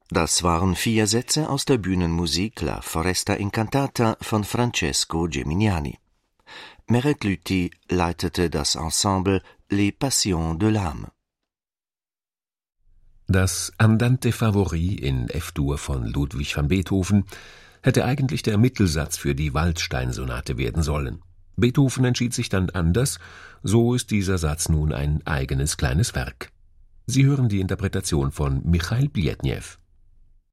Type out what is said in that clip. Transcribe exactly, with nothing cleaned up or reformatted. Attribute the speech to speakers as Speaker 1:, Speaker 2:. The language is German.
Speaker 1: Das waren vier Sätze aus der Bühnenmusik La Foresta Incantata von Francesco Geminiani. Meret Lüthi leitete das Ensemble Les Passions de l'âme.
Speaker 2: Das Andante Favori in F-Dur von Ludwig van Beethoven hätte eigentlich der Mittelsatz für die Waldstein-Sonate werden sollen. Beethoven entschied sich dann anders, so ist dieser Satz nun ein eigenes kleines Werk. Sie hören die Interpretation von Michail Bledniew.